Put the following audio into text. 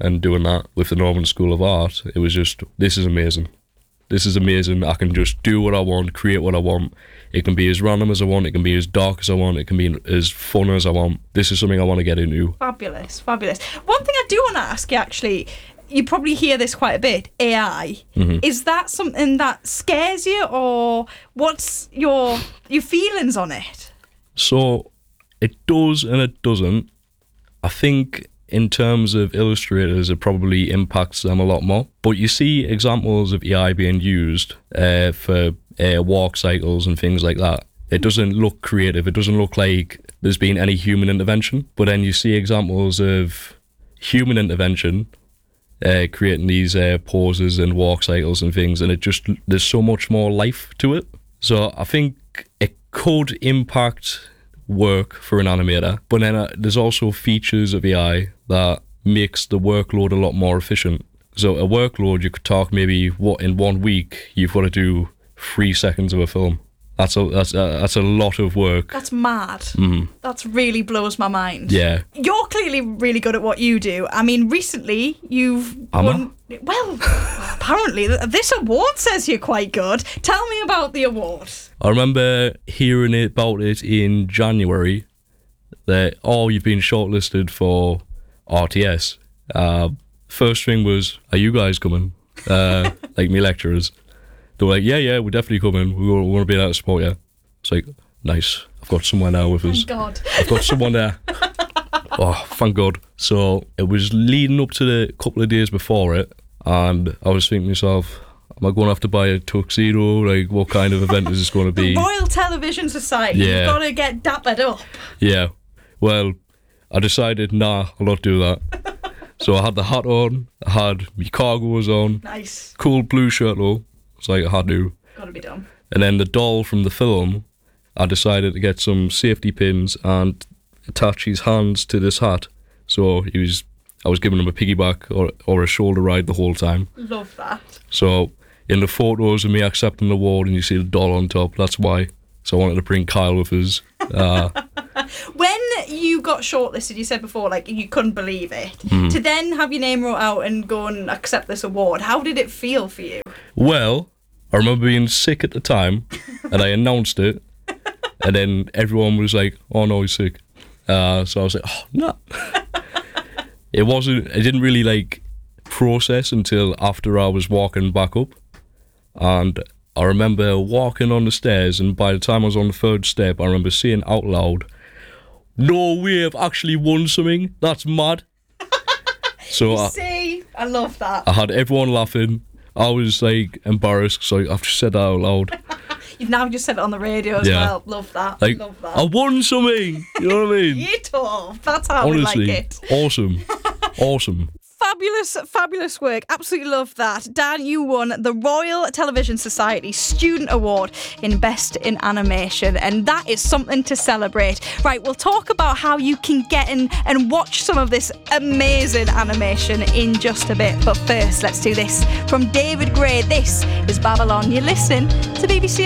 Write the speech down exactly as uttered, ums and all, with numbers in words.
and doing that with the Northern School of Art, it was just, this is amazing. This is amazing. I can just do what I want, create what I want. It can be as random as I want. It can be as dark as I want. It can be as fun as I want. This is something I want to get into. Fabulous, fabulous. One thing I do want to ask you, actually, you probably hear this quite a bit, A I. Mm-hmm. Is that something that scares you, or what's your your feelings on it? So it does and it doesn't. I think in terms of illustrators, it probably impacts them a lot more. But you see examples of A I being used uh, for uh, walk cycles and things like that. It doesn't look creative. It doesn't look like there's been any human intervention. But then you see examples of human intervention uh, creating these uh, poses and walk cycles and things, and it just, there's so much more life to it. So I think it could impact work for an animator, but then uh, there's also features of A I that makes the workload a lot more efficient. So a workload, you could talk maybe what in one week you've got to do three seconds of a film. That's a that's a, that's a lot of work. That's mad. Mm. That really blows my mind. Yeah. You're clearly really good at what you do. I mean, recently you've Am won. I? Well, apparently this award says you're quite good. Tell me about the award. I remember hearing about it in January. That oh, you've been shortlisted for R T S. Uh, first thing was, are you guys coming? Uh, like me lecturers. They were like, yeah, yeah, we're definitely coming. We want to be there to support you. It's like, nice. I've got someone there with us. Thank God. I've got someone there. Oh, thank God. So it was leading up to the couple of days before it, and I was thinking to myself, am I going to have to buy a tuxedo? Like, what kind of event is this going to be? The Royal Television Society. Yeah. You've got to get dappered up. Yeah. Well, I decided, nah, I'll not do that. So I had the hat on, I had my cargoes on. Nice. Cool blue shirt though. It's like I had to. Gotta be done. And then the doll from the film, I decided to get some safety pins and attach his hands to this hat. So he was, I was giving him a piggyback or or a shoulder ride the whole time. Love that. So in the photos of me accepting the award, and you see the doll on top, that's why. So I wanted to bring Kyle with us. Uh, when you got shortlisted, you said before, like, you couldn't believe it. Mm. To then have your name wrote out and go and accept this award, how did it feel for you? Well, I remember being sick at the time, and I announced it, and then everyone was like, oh no, he's sick. Uh, so I was like, oh, no. It wasn't, I didn't really, like, process until after I was walking back up. And I remember walking on the stairs, and by the time I was on the third step, I remember saying out loud, no way, I've actually won something. That's mad. So I, See, I love that. I had everyone laughing. I was like embarrassed, so I've just said that out loud. You've now just said it on the radio as Yeah. well. Love that. Like, Love that. I won something. You know what I mean? You tough. That's how Honestly, we like it. awesome. Awesome. Fabulous, fabulous work. Absolutely love that. Dan, you won the Royal Television Society Student Award in Best in Animation, and that is something to celebrate. Right, we'll talk about how you can get in and watch some of this amazing animation in just a bit. But first, let's do this. From David Gray, this is Babylon. You're listening to B B C